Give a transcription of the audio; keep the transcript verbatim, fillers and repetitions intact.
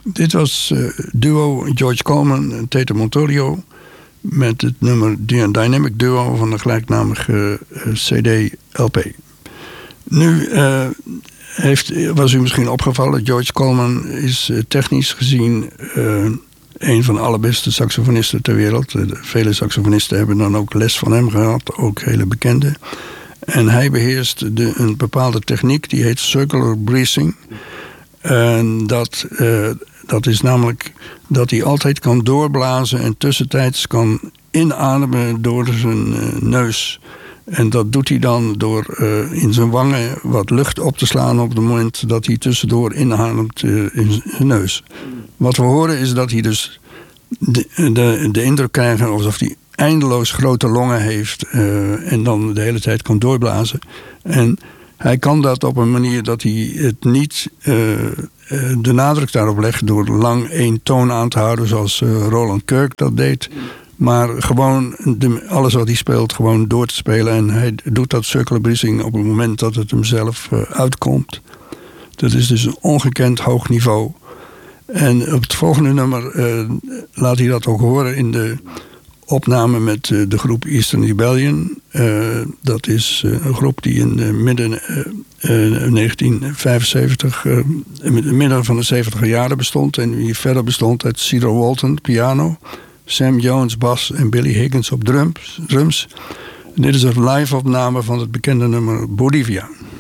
Dit was uh, duo George Coleman en Tatum Montorio met het nummer Dynamic Duo van de gelijknamige uh, C D-L P. Nu uh, heeft, was u misschien opgevallen, George Coleman is uh, technisch gezien uh, een van de allerbeste saxofonisten ter wereld. Uh, vele saxofonisten hebben dan ook les van hem gehad, ook hele bekende. En hij beheerst de, een bepaalde techniek, die heet circular breathing. En dat, uh, dat is namelijk dat hij altijd kan doorblazen en tussentijds kan inademen door zijn uh, neus. En dat doet hij dan door uh, in zijn wangen wat lucht op te slaan op het moment dat hij tussendoor inademt uh, in zijn neus. Wat we horen is dat hij dus de, de, de indruk krijgt alsof hij eindeloos grote longen heeft uh, en dan de hele tijd kan doorblazen. En hij kan dat op een manier dat hij het niet uh, uh, de nadruk daarop legt door lang één toon aan te houden zoals uh, Roland Kirk dat deed. Maar gewoon de, alles wat hij speelt gewoon door te spelen. En hij doet dat circular breathing op het moment dat het hem zelf uh, uitkomt. Dat is dus een ongekend hoog niveau. En op het volgende nummer uh, laat hij dat ook horen in de opname met uh, de groep Eastern Rebellion. Uh, dat is uh, een groep die in de midden uh, uh, negentien vijfenzeventig, uh, in het midden van de zeventiger jaren bestond. En die verder bestond uit Cedar Walton, piano, Sam Jones, bas en Billy Higgins op drums. drums. En dit is een live opname van het bekende nummer Bolivia.